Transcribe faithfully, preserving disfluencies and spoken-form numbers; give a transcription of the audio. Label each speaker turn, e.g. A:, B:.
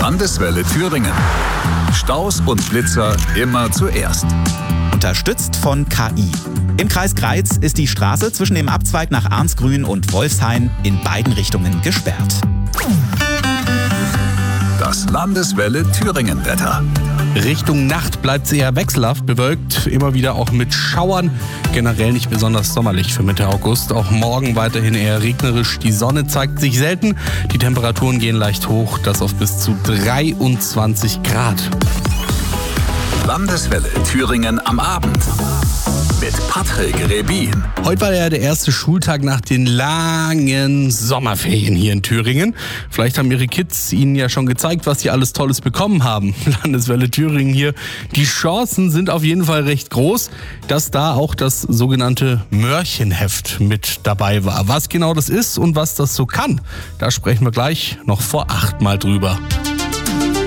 A: Landeswelle Thüringen. Staus und Blitzer immer zuerst.
B: Unterstützt von K I. Im Kreis Greiz ist die Straße zwischen dem Abzweig nach Arnsgrün und Wolfshain in beiden Richtungen gesperrt.
A: Das Landeswelle Thüringen-Wetter.
C: Richtung Nacht bleibt es eher wechselhaft bewölkt, immer wieder auch mit Schauern. Generell nicht besonders sommerlich für Mitte August. Auch morgen weiterhin eher regnerisch. Die Sonne zeigt sich selten. Die Temperaturen gehen leicht hoch, das auf bis zu dreiundzwanzig Grad.
A: Landeswelle Thüringen am Abend. Mit Patrick Rebin.
C: Heute war ja der erste Schultag nach den langen Sommerferien hier in Thüringen. Vielleicht haben Ihre Kids Ihnen ja schon gezeigt, was sie alles Tolles bekommen haben. Landeswelle Thüringen hier. Die Chancen sind auf jeden Fall recht groß, dass da auch das sogenannte Mörchenheft mit dabei war. Was genau das ist und was das so kann, da sprechen wir gleich noch vor acht mal drüber.